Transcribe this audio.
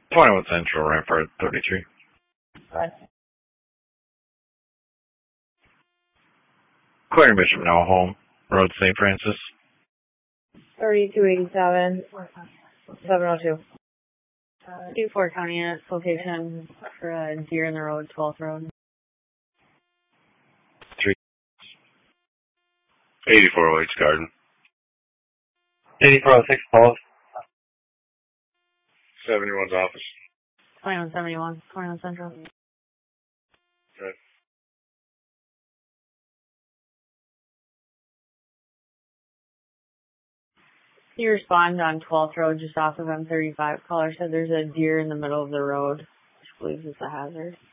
21 Central, Rampart 33. Right. Clearing Bishop now home. Road St. Francis. 3287, 702. Do Fort County at location for a deer in the road, 12th Road. 84 Lakes Garden. 8406 Falls. 71's office. 2171, 21 Central. Right. You respond on 12th Road just off of M35. Caller said there's a deer in the middle of the road, which believes it's a hazard.